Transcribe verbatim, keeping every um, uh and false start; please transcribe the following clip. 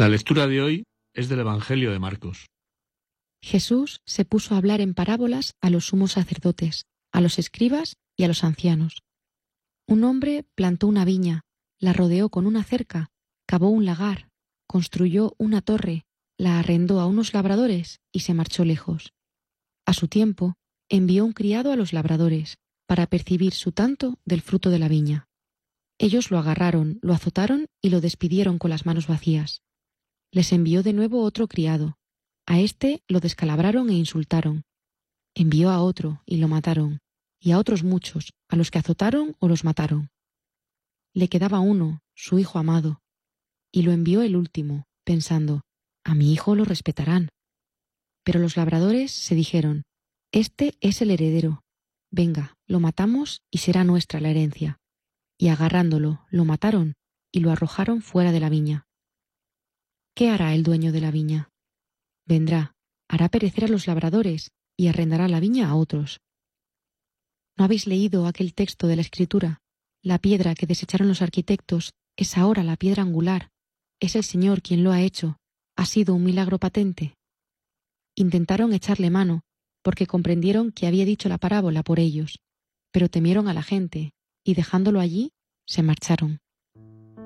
La lectura de hoy es del Evangelio de Marcos. Jesús se puso a hablar en parábolas a los sumos sacerdotes, a los escribas y a los ancianos. Un hombre plantó una viña, la rodeó con una cerca, cavó un lagar, construyó una torre, la arrendó a unos labradores y se marchó lejos. A su tiempo, envió un criado a los labradores para percibir su tanto del fruto de la viña. Ellos lo agarraron, lo azotaron y lo despidieron con las manos vacías. Les envió de nuevo otro criado. A éste lo descalabraron e insultaron. Envió a otro y lo mataron, y a otros muchos, a los que azotaron o los mataron. Le quedaba uno, su hijo amado, y lo envió el último, pensando, a mi hijo lo respetarán. Pero los labradores se dijeron, este es el heredero. Venga, lo matamos y será nuestra la herencia. Y agarrándolo, lo mataron y lo arrojaron fuera de la viña. ¿Qué hará el dueño de la viña? Vendrá, hará perecer a los labradores y arrendará la viña a otros. ¿No habéis leído aquel texto de la Escritura? La piedra que desecharon los arquitectos es ahora la piedra angular. Es el Señor quien lo ha hecho. Ha sido un milagro patente. Intentaron echarle mano, porque comprendieron que había dicho la parábola por ellos, pero temieron a la gente, y dejándolo allí, se marcharon.